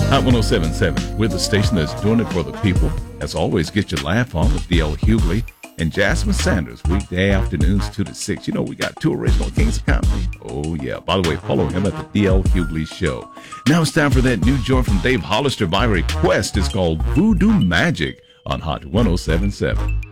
Hot 1077, we're the station that's doing it for the people. As always, get your laugh on with D.L. Hughley and Jasmine Sanders, weekday afternoons 2 to 6. You know, we got two original kings of comedy. Oh, yeah. By the way, follow him at the D.L. Hughley Show. Now it's time for that new joint from Dave Hollister by request. It's called Voodoo Magic on Hot 1077.